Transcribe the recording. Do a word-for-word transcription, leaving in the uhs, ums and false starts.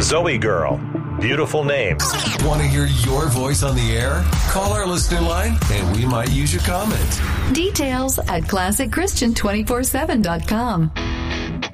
Zoe Girl. Beautiful name. Want to hear your voice on the air? Call our listener line and we might use your comment. Details at classic christian two forty-seven dot com.